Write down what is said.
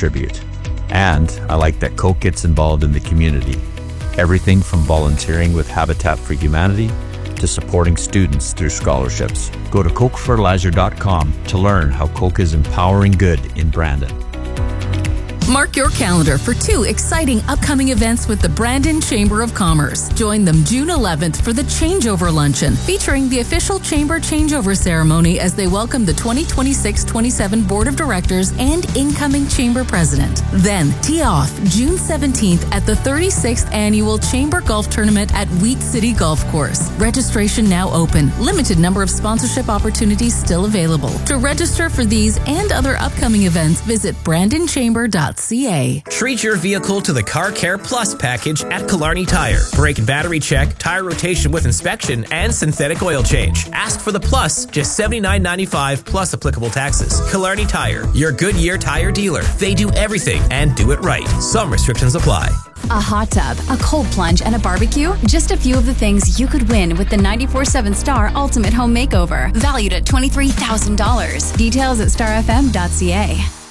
contribute. And I like that Coke gets involved in the community. Everything from volunteering with Habitat for Humanity to supporting students through scholarships. Go to cokefertilizer.com to learn how Coke is empowering good in Brandon. Mark your calendar for 2 exciting upcoming events with the Brandon Chamber of Commerce. Join them June 11th for the Changeover Luncheon, featuring the official Chamber Changeover Ceremony as they welcome the 2026-27 Board of Directors and incoming Chamber President. Then, tee off June 17th at the 36th Annual Chamber Golf Tournament at Wheat City Golf Course. Registration now open. Limited number of sponsorship opportunities still available. To register for these and other upcoming events, visit brandonchamber.ca. Treat your vehicle to the Car Care Plus package at Killarney Tire. Brake and battery check, tire rotation with inspection, and synthetic oil change. Ask for the Plus, just $79.95 plus applicable taxes. Killarney Tire, your Goodyear tire dealer. They do everything and do it right. Some restrictions apply. A hot tub, a cold plunge, and a barbecue? Just a few of the things you could win with the 94.7 Star Ultimate Home Makeover, valued at $23,000. Details at starfm.ca.